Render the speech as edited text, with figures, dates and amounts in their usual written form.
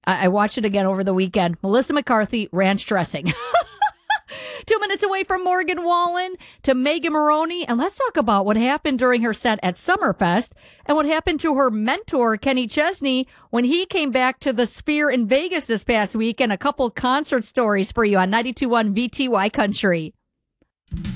I watched it again over the weekend. Melissa McCarthy, ranch dressing. 2 minutes away from Morgan Wallen to Megan Maroney. And let's talk about what happened during her set at Summerfest and what happened to her mentor, Kenny Chesney, when he came back to the Sphere in Vegas this past week, and a couple concert stories for you on 92.1 VTY Country.